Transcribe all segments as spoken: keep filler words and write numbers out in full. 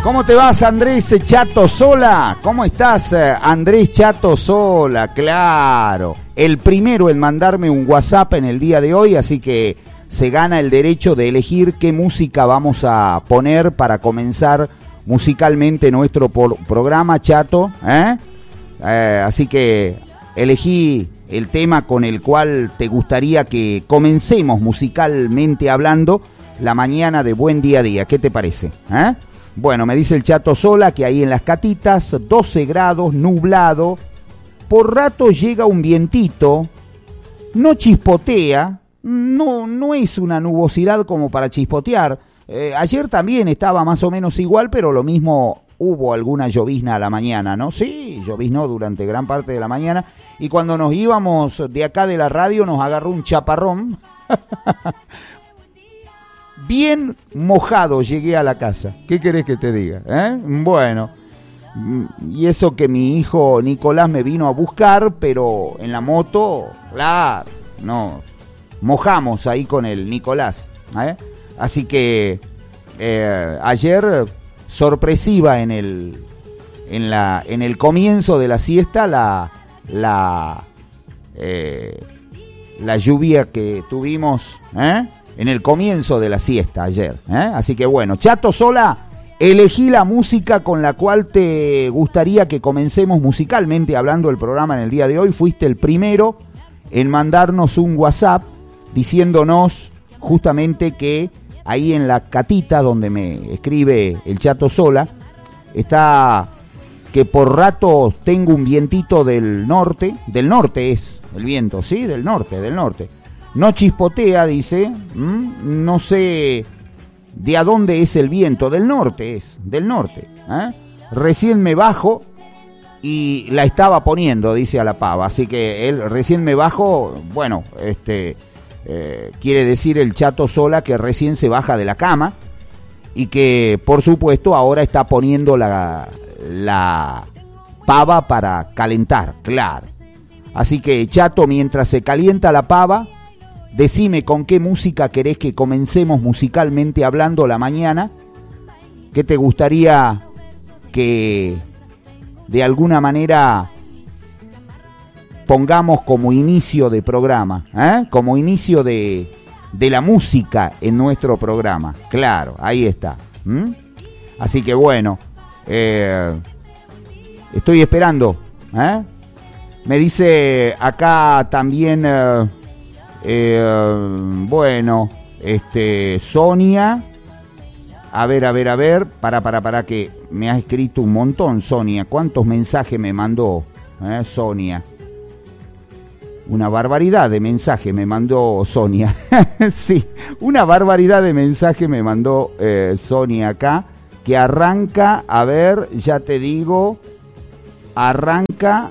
¿Cómo te vas, Andrés Chato Sola? ¿Cómo estás, Andrés Chato Sola? Claro, el primero en mandarme un WhatsApp en el día de hoy, así que se gana el derecho de elegir qué música vamos a poner para comenzar musicalmente nuestro por- programa, Chato, ¿eh? Eh, así que elegí el tema con el cual te gustaría que comencemos musicalmente hablando la mañana de Buen Día a Día. ¿Qué te parece? ¿Eh? Bueno, me dice el Chato Sola que ahí en las Catitas, doce grados, nublado, por rato llega un vientito, no chispotea, no, no es una nubosidad como para chispotear. Eh, ayer también estaba más o menos igual, pero lo mismo hubo alguna llovizna a la mañana, ¿no? Sí, lloviznó durante gran parte de la mañana y cuando nos íbamos de acá de la radio nos agarró un chaparrón. Bien mojado llegué a la casa. ¿Qué querés que te diga? ¿Eh? Bueno, y eso que mi hijo Nicolás me vino a buscar, pero en la moto, claro, no, mojamos ahí con el Nicolás, ¿eh? Así que eh, ayer sorpresiva en el en la en el comienzo de la siesta la la eh, la lluvia que tuvimos, ¿eh? En el comienzo de la siesta ayer, ¿eh? Así que bueno, Chato Sola, elegí la música con la cual te gustaría que comencemos musicalmente hablando del programa en el día de hoy. Fuiste el primero en mandarnos un WhatsApp diciéndonos justamente que ahí en la catita donde me escribe el Chato Sola está que por rato tengo un vientito del norte, del norte es el viento, ¿sí? Del norte, del norte. No chispotea, dice, ¿m? No sé de a dónde es el viento, del norte es, del norte. ¿eh? Recién me bajo y la estaba poniendo, dice a la pava, así que él recién me bajo, bueno, este eh, quiere decir el Chato Sola que recién se baja de la cama y que por supuesto ahora está poniendo la, la pava para calentar, claro. Así que Chato, mientras se calienta la pava, decime con qué música querés que comencemos musicalmente hablando la mañana. ¿Qué te gustaría que de alguna manera pongamos como inicio de programa? ¿eh? Como inicio de, de la música en nuestro programa. Claro, ahí está. ¿Mm? Así que bueno, eh, estoy esperando. ¿eh? Me dice acá también... Eh, Eh, bueno, este, Sonia, a ver, a ver, a ver, para, para, para, que me ha escrito un montón, Sonia. ¿Cuántos mensajes me mandó, eh, Sonia? Una barbaridad de mensajes me mandó Sonia. Sí, una barbaridad de mensajes me mandó eh, Sonia acá, que arranca, a ver, ya te digo, arranca,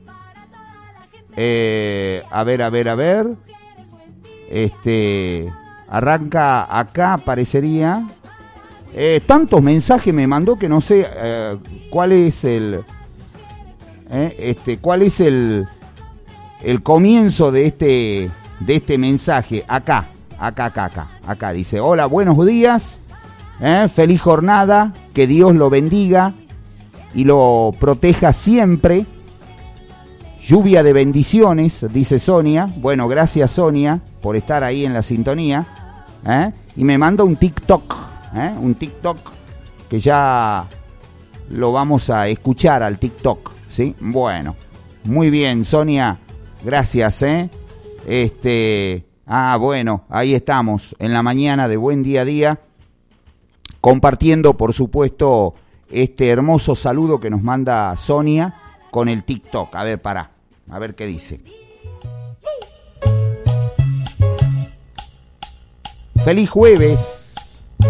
eh, a ver, a ver, a ver. Este, arranca acá, parecería. Eh, tantos mensajes me mandó que no sé eh, cuál es el, eh, este, cuál es el, el comienzo de este, de este mensaje. Acá, acá, acá, acá, acá dice: hola, buenos días, eh, feliz jornada, que Dios lo bendiga y lo proteja siempre. Lluvia de bendiciones, dice Sonia. Bueno, gracias Sonia por estar ahí en la sintonía. ¿eh? Y me manda un TikTok, ¿eh? un TikTok que ya lo vamos a escuchar al TikTok, ¿sí? Bueno, muy bien Sonia, gracias. ¿eh? Este, ah, bueno, ahí estamos en la mañana de Buen Día a Día, compartiendo por supuesto este hermoso saludo que nos manda Sonia con el TikTok. A ver, pará, a ver qué dice. Feliz jueves.